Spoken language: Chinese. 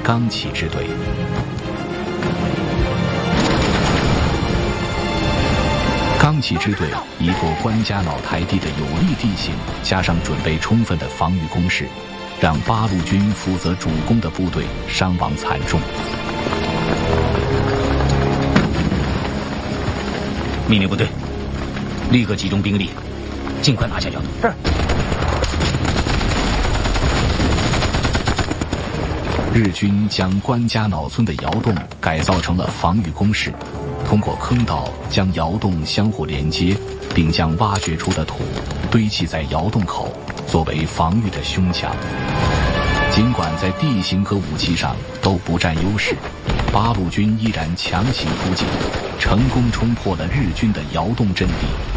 冈崎支队。冈崎支队依托关家老台地的有利地形，加上准备充分的防御工事，让八路军负责主攻的部队伤亡惨重。 命令部队立刻集中兵力，尽快拿下窑洞。是。 日军将关家老村的窑洞改造成了防御工事，通过坑道将窑洞相互连接，并将挖掘出的土堆砌在窑洞口，作为防御的胸墙。尽管在地形和武器上都不占优势，八路军依然强行突进，成功冲破了日军的窑洞阵地。